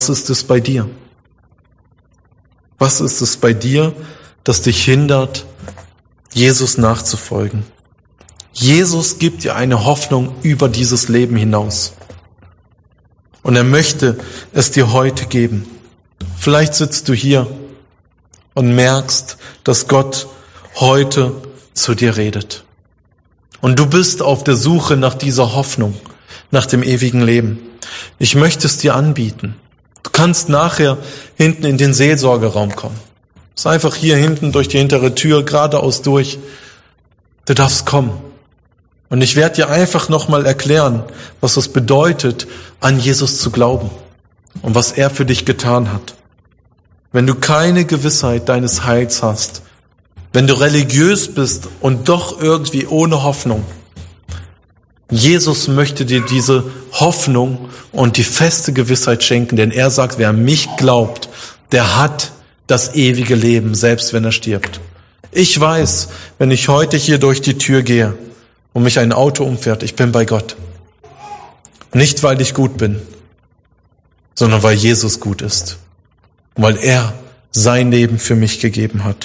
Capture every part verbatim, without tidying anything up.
Was ist es bei dir? Was ist es bei dir, das dich hindert, Jesus nachzufolgen? Jesus gibt dir eine Hoffnung über dieses Leben hinaus. Und er möchte es dir heute geben. Vielleicht sitzt du hier und merkst, dass Gott heute zu dir redet. Und du bist auf der Suche nach dieser Hoffnung, nach dem ewigen Leben. Ich möchte es dir anbieten. Du kannst nachher hinten in den Seelsorgeraum kommen. Es ist einfach hier hinten durch die hintere Tür geradeaus durch. Du darfst kommen. Und ich werde dir einfach nochmal erklären, was es bedeutet, an Jesus zu glauben und was er für dich getan hat. Wenn du keine Gewissheit deines Heils hast, wenn du religiös bist und doch irgendwie ohne Hoffnung, Jesus möchte dir diese Hoffnung und die feste Gewissheit schenken, denn er sagt, wer an mich glaubt, der hat das ewige Leben, selbst wenn er stirbt. Ich weiß, wenn ich heute hier durch die Tür gehe und mich ein Auto umfährt, ich bin bei Gott. Nicht, weil ich gut bin, sondern weil Jesus gut ist, weil er sein Leben für mich gegeben hat.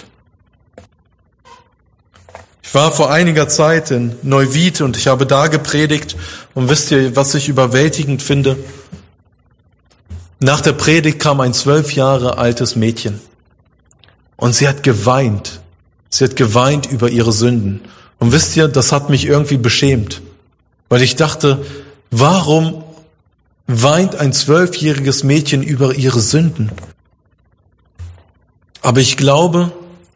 Ich war vor einiger Zeit in Neuwied und ich habe da gepredigt und wisst ihr, was ich überwältigend finde? Nach der Predigt kam ein zwölf Jahre altes Mädchen und sie hat geweint. Sie hat geweint über ihre Sünden. Und wisst ihr, das hat mich irgendwie beschämt, weil ich dachte, warum weint ein zwölfjähriges Mädchen über ihre Sünden? Aber ich glaube,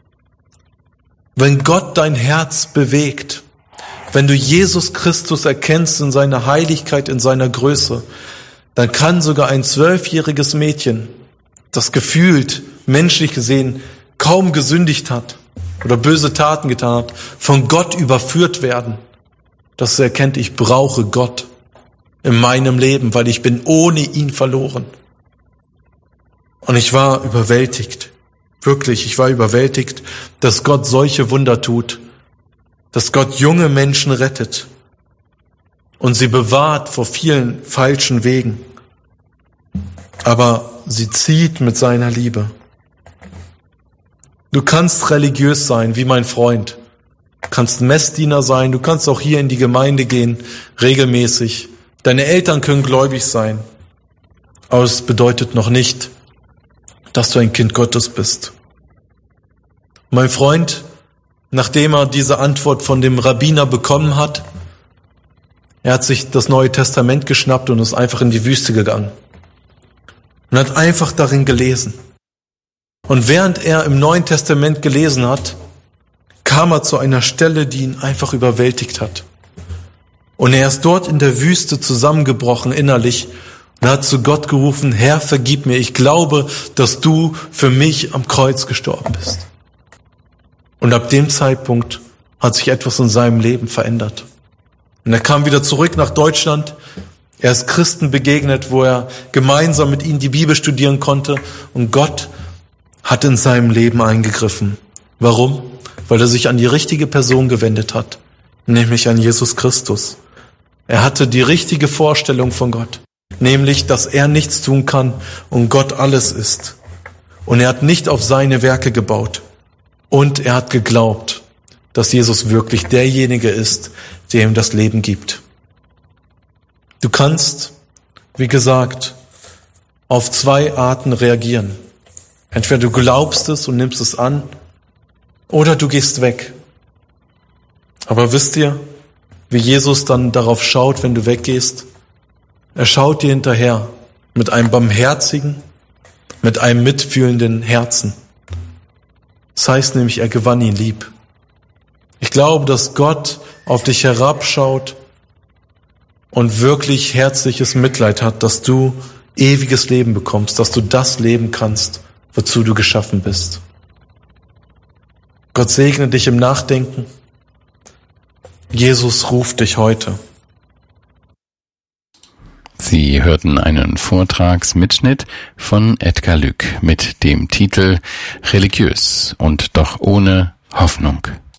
wenn Gott dein Herz bewegt, wenn du Jesus Christus erkennst in seiner Heiligkeit, in seiner Größe, dann kann sogar ein zwölfjähriges Mädchen, das gefühlt, menschlich gesehen, kaum gesündigt hat oder böse Taten getan hat, von Gott überführt werden, dass es erkennt, ich brauche Gott in meinem Leben, weil ich bin ohne ihn verloren. Und ich war überwältigt. Wirklich, ich war überwältigt, dass Gott solche Wunder tut, dass Gott junge Menschen rettet und sie bewahrt vor vielen falschen Wegen. Aber sie zieht mit seiner Liebe. Du kannst religiös sein, wie mein Freund. Du kannst Messdiener sein, du kannst auch hier in die Gemeinde gehen, regelmäßig. Deine Eltern können gläubig sein. Aber es bedeutet noch nicht, dass du ein Kind Gottes bist. Mein Freund, nachdem er diese Antwort von dem Rabbiner bekommen hat, er hat sich das Neue Testament geschnappt und ist einfach in die Wüste gegangen und hat einfach darin gelesen. Und während er im Neuen Testament gelesen hat, kam er zu einer Stelle, die ihn einfach überwältigt hat. Und er ist dort in der Wüste zusammengebrochen innerlich und hat zu Gott gerufen, Herr, vergib mir, ich glaube, dass du für mich am Kreuz gestorben bist. Und ab dem Zeitpunkt hat sich etwas in seinem Leben verändert. Und er kam wieder zurück nach Deutschland. Er ist Christen begegnet, wo er gemeinsam mit ihnen die Bibel studieren konnte. Und Gott hat in seinem Leben eingegriffen. Warum? Weil er sich an die richtige Person gewendet hat, nämlich an Jesus Christus. Er hatte die richtige Vorstellung von Gott, nämlich, dass er nichts tun kann und Gott alles ist. Und er hat nicht auf seine Werke gebaut. Und er hat geglaubt, dass Jesus wirklich derjenige ist, der ihm das Leben gibt. Du kannst, wie gesagt, auf zwei Arten reagieren. Entweder du glaubst es und nimmst es an, oder du gehst weg. Aber wisst ihr, wie Jesus dann darauf schaut, wenn du weggehst? Er schaut dir hinterher mit einem barmherzigen, mit einem mitfühlenden Herzen. Das heißt nämlich, er gewann ihn lieb. Ich glaube, dass Gott auf dich herabschaut und wirklich herzliches Mitleid hat, dass du ewiges Leben bekommst, dass du das leben kannst, wozu du geschaffen bist. Gott segne dich im Nachdenken. Jesus ruft dich heute. Sie hörten einen Vortragsmitschnitt von Edgar Lück mit dem Titel Religiös und doch ohne Hoffnung.